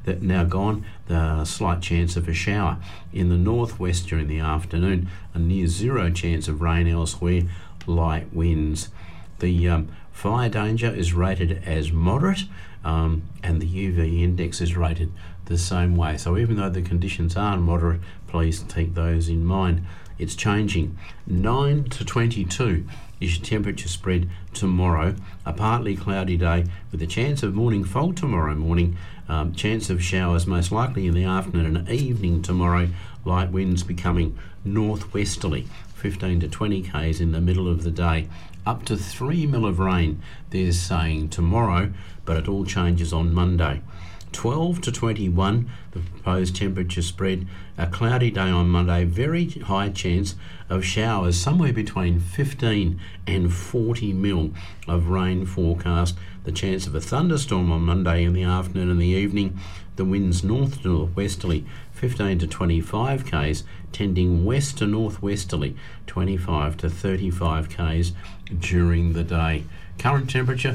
that now gone. The slight chance of a shower in the northwest during the afternoon. A near zero chance of rain elsewhere. Light winds. The fire danger is rated as moderate, and the UV index is rated the same way. So even though the conditions are moderate, please keep those in mind. It's changing. 9 to 22 is your temperature spread tomorrow. A partly cloudy day with a chance of morning fog tomorrow morning. Chance of showers most likely in the afternoon and evening tomorrow. Light winds becoming northwesterly. 15 to 20 k's in the middle of the day. Up to 3 mil of rain, they're saying tomorrow, but it all changes on Monday. 12 to 21, the proposed temperature spread. A cloudy day on Monday, very high chance of showers, somewhere between 15 and 40 mil of rain forecast. The chance of a thunderstorm on Monday in the afternoon and the evening. The winds north to northwesterly, 15 to 25 k's, tending west to northwesterly, 25 to 35 k's during the day. Current temperature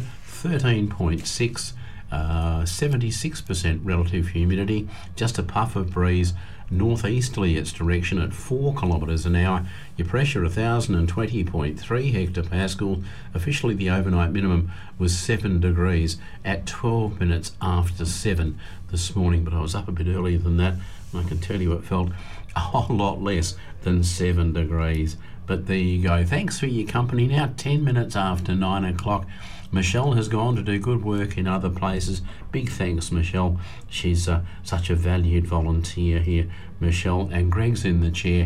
13.6. 76% relative humidity, just a puff of breeze, northeasterly its direction at 4 kilometres an hour. Your pressure 1020.3 hectopascal. Officially the overnight minimum was 7 degrees at 12 minutes after 7 this morning, but I was up a bit earlier than that, and I can tell you it felt a whole lot less than 7 degrees. But there you go. Thanks for your company. Now 10 minutes after 9 o'clock. Michelle has gone to do good work in other places. Big thanks, Michelle. She's such a valued volunteer here, Michelle. And Greg's in the chair,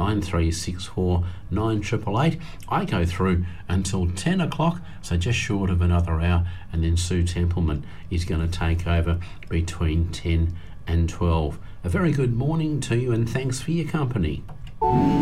9364 9888. I go through until 10 o'clock, so just short of another hour. And then Sue Templeman is going to take over between 10 and 12. A very good morning to you, and thanks for your company.